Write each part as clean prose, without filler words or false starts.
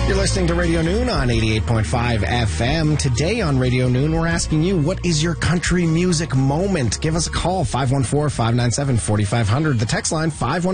You're listening to Radio Noon on 88.5 FM. Today on Radio Noon, we're asking you, what is your country music moment? Give us a call, 514-597-4500. The text line,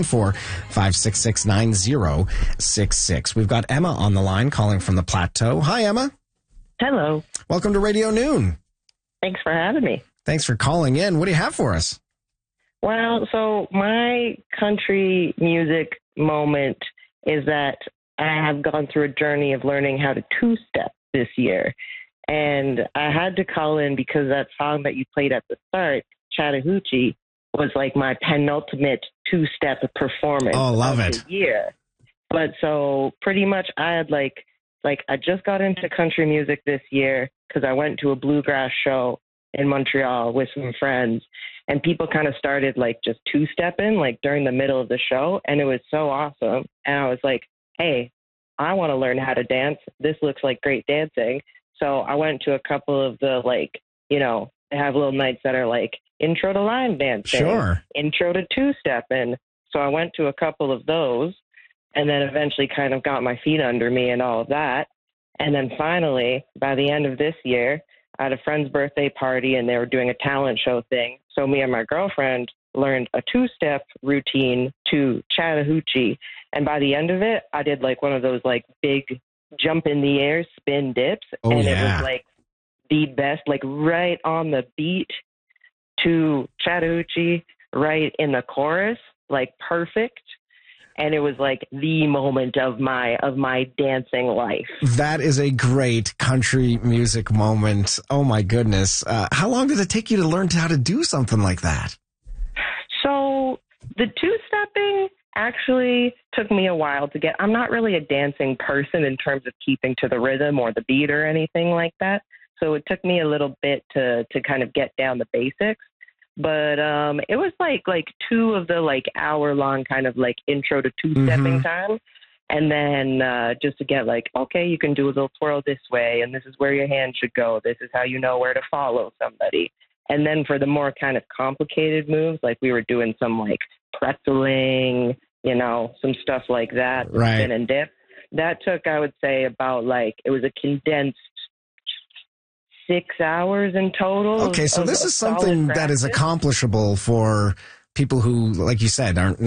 514-566-9066. We've got Emma on the line calling from the Plateau. Hi, Emma. Hello. Welcome to Radio Noon. Thanks for having me. Thanks for calling in. What do you have for us? Well, so my country music moment is that I have gone through a journey of learning how to two-step this year. And I had to call in because that song that you played at the start, Chattahoochee, was like my penultimate two-step performance of the year. But so pretty much I had like I just got into country music this year because I went to a bluegrass show in Montreal with some friends, and people kind of started like just two-stepping like during the middle of the show, and it was so awesome. And I was like, hey, I want to learn how to dance. This looks like great dancing. So I went to a couple of the, like, you know, they have little nights that are like intro to line dancing, Sure, intro to two-stepping. So I went to a couple of those and then eventually kind of got my feet under me and all of that. And then finally, by the end of this year, I had a friend's birthday party and they were doing a talent show thing. So me and my girlfriend learned a two-step routine to Chattahoochee. And by the end of it, I did like one of those like big jump in the air spin dips. Oh, and yeah. It was like the best, like right on the beat to Chattahoochee, right in the chorus, like perfect. And it was like the moment of my dancing life. That is a great country music moment. Oh, my goodness. How long did it take you to learn how to do something like that? So the two-stepping actually took me a while to get. I'm not really a dancing person in terms of keeping to the rhythm or the beat or anything like that. So it took me a little bit to kind of get down the basics. But it was like two of the like hour-long kind of like intro to two-stepping time. And then just to get like, okay, you can do a little twirl this way, and this is where your hand should go. This is how you know where to follow somebody. And then for the more kind of complicated moves, like we were doing some like pretzeling, you know, some stuff like that, right? Spin and dip. That took, I would say, about like, it was a condensed 6 hours in total. Okay, so this is something that is accomplishable for people who, like you said, aren't